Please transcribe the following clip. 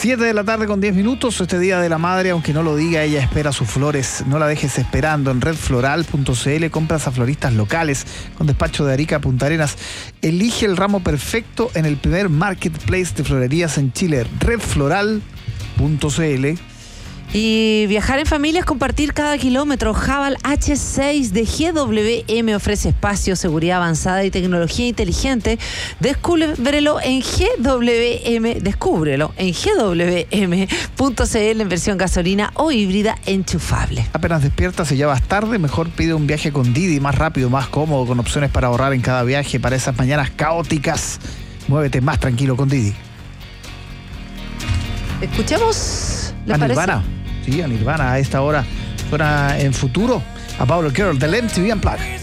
7 de la tarde con 10 minutos. Este Día de la Madre, aunque no lo diga, ella espera sus flores. No la dejes esperando. En redfloral.cl compras a floristas locales con despacho de Arica a Punta Arenas. Elige el ramo perfecto en el primer marketplace de florerías en Chile. redfloral.cl. Y viajar en familia es compartir cada kilómetro. Haval H6 de GWM ofrece espacio, seguridad avanzada y tecnología inteligente. Descúbrelo en GWM.cl en versión gasolina o híbrida enchufable. Apenas despiertas y ya vas tarde, mejor pide un viaje con Didi, más rápido, más cómodo, con opciones para ahorrar en cada viaje. Para esas mañanas caóticas, muévete más tranquilo con Didi. Escuchemos, ¿les parece? Nirvana. Sí, a Nirvana a esta hora suena en Futuro a Pablo Girl del MTV Unplugged.